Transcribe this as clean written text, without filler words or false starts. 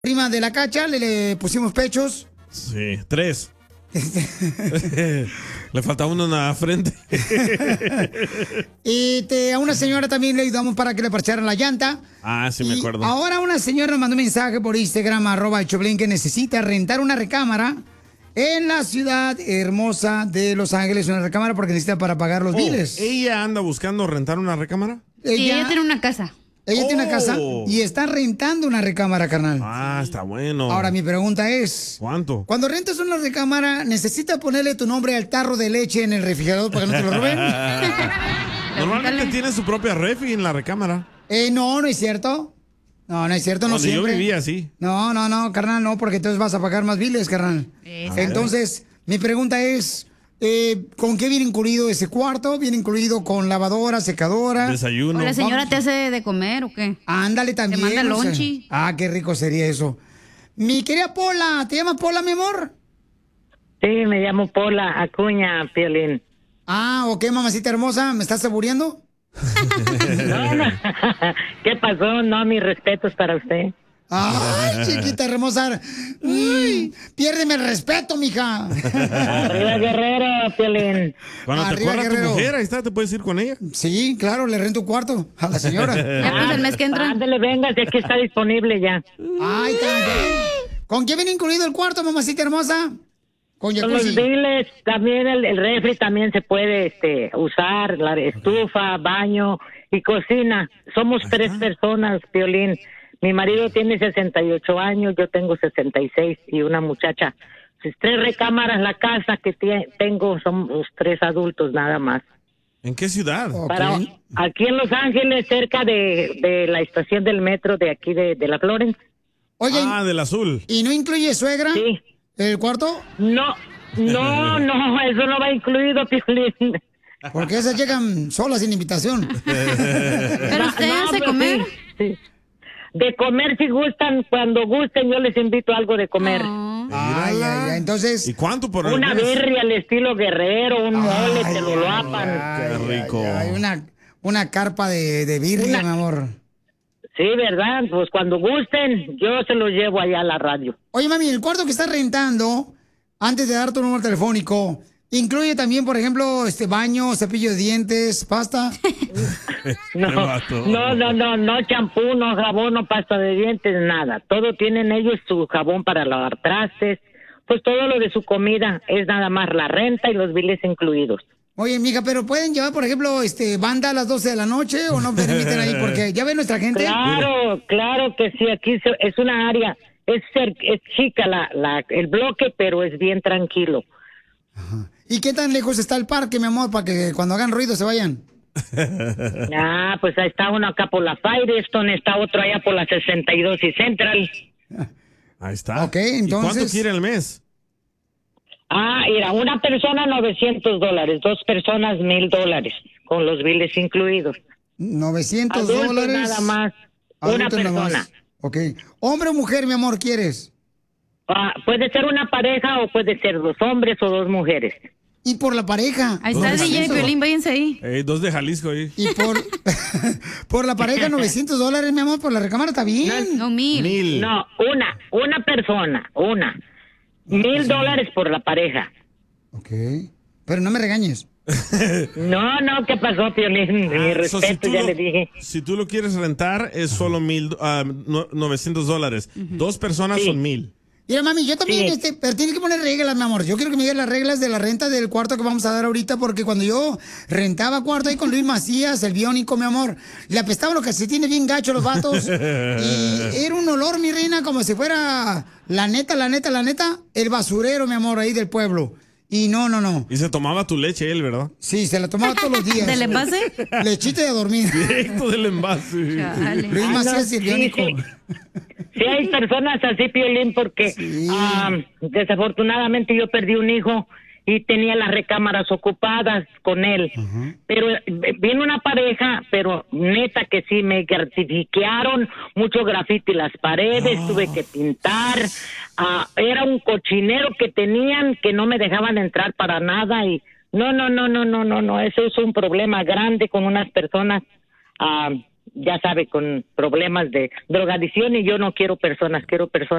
Prima de la Cacha, le pusimos pechos. Sí, 3. Le falta uno en la frente. Y a una señora también le ayudamos para que le parcharan la llanta. Ah, sí me acuerdo. Ahora una señora nos mandó un mensaje por Instagram, @Choplin, que necesita rentar una recámara en la ciudad hermosa de Los Ángeles, una recámara porque necesita para pagar los biles. ¿Ella anda buscando rentar una recámara? Sí, ella tiene una casa. Ella tiene una casa y está rentando una recámara, carnal. Ah, está bueno. Ahora, mi pregunta es... ¿Cuánto? Cuando rentas una recámara, ¿necesitas ponerle tu nombre al tarro de leche en el refrigerador para que no te lo roben? Normalmente tiene su propia refri en la recámara. No es cierto. No es cierto, no Cuando siempre. yo vivía así. No, carnal, no, porque entonces vas a pagar más biles, carnal. Entonces, mi pregunta es... ¿con qué viene incluido ese cuarto? ¿Viene incluido con lavadora, secadora? Desayuno. ¿O la señora te hace de comer o qué? Ándale también. ¿Te manda o sea. lonchi? Qué rico sería eso. Mi querida Pola, ¿te llamas Pola, mi amor? Sí, me llamo Pola Acuña, Piolín. Ok, mamacita hermosa, ¿me estás aburriendo? No. ¿Qué pasó? No, mis respetos para usted. Ay, chiquita hermosa. Piérdeme el respeto, mija. Arriba Guerrero, Piolín. Cuando te Arriba, corra tu Guerrero. mujer, ahí está, ¿te puedes ir con ella? Sí, claro, le rento un cuarto a la señora. Ya pues el mes que entra. Ándale, venga, si aquí está disponible ya. Ay, también. ¿Con qué viene incluido el cuarto, mamacita hermosa? Con Con los jacuzzi. biles, también el refri también se puede usar, la estufa, baño y cocina. Somos 3 personas, Piolín. Mi marido tiene 68 años, yo tengo 66 y una muchacha. 3 recámaras la casa que tengo, somos 3 adultos nada más. ¿En qué ciudad? Ok. Aquí en Los Ángeles, cerca de la estación del metro de aquí de la Florence. Oye, Del azul. ¿y no incluye suegra? Sí. ¿El cuarto? No, eso no va incluido, Piolín. Porque esas llegan solas sin invitación. ¿Pero usted hace pues comer? Sí. De comer si gustan, cuando gusten yo les invito algo de comer. Ay, entonces... ¿Y cuánto por el Una mes? birria al estilo Guerrero, un mole, te lo lapan. Qué rico. Hay una carpa de birria, mi amor. Sí, ¿verdad? Pues cuando gusten, yo se los llevo allá a la radio. Oye, mami, el cuarto que estás rentando, antes de dar tu número telefónico, ¿incluye también, por ejemplo, baño, cepillo de dientes, pasta? No, champú, no jabón, no pasta de dientes, nada. Todo tienen ellos su jabón para lavar trastes, pues todo lo de su comida es nada más la renta y los biles incluidos. Oye, mija, pero ¿pueden llevar, por ejemplo, banda a las 12 de la noche o no permiten ahí? Porque ya ven nuestra gente. Claro que sí, aquí es una área, es chica el bloque, pero es bien tranquilo. Ajá. ¿Y qué tan lejos está el parque, mi amor, para que cuando hagan ruido se vayan? Pues ahí está uno acá por la Firestone, está otro allá por la 62 y Central. Ahí está. Ok, entonces... ¿Y cuánto quiere el mes? Mira, una persona $900, 2 personas $1,000, con los biles incluidos. $900. Adultos nada más, una Adultos nada persona. más. Ok. ¿Hombre o mujer, mi amor, quieres? Puede ser una pareja o puede ser 2 hombres o 2 mujeres. ¿Y por la pareja? Ahí está el DJ Piolín, váyanse ahí. 2 de Jalisco ahí. ¿Y por la pareja $900, mi amor, por la recámara? ¿Está bien? No, 1,000. No, una persona, $1,000 por la pareja. Ok. Pero no me regañes. No, ¿qué pasó, Piolín? Mi respeto, ya le dije. Si tú lo quieres rentar, es solo $900. 2 personas son 1,000. Mira, mami, yo también, pero tienes que poner reglas, mi amor. Yo quiero que me digas las reglas de la renta del cuarto que vamos a dar ahorita, porque cuando yo rentaba cuarto ahí con Luis Macías, el biónico, mi amor, le apestaban los calcetines bien gacho los vatos. Y era un olor, mi reina, como si fuera la neta, el basurero, mi amor, ahí del pueblo. Y no. Y se tomaba tu leche él, ¿verdad? Sí, se la tomaba todos los días. ¿Del envase? Lechita y a dormir. Directo del envase. Chale. Luis Macías y el biónico. Sí, hay personas así, Piolín, porque desafortunadamente yo perdí un hijo y tenía las recámaras ocupadas con él. Pero vino una pareja, pero neta que sí, me gratificaron mucho grafiti en las paredes, tuve que pintar. Era un cochinero que tenían que no me dejaban entrar para nada y no, eso es un problema grande con unas personas ya sabe, con problemas de drogadicción y yo no quiero personas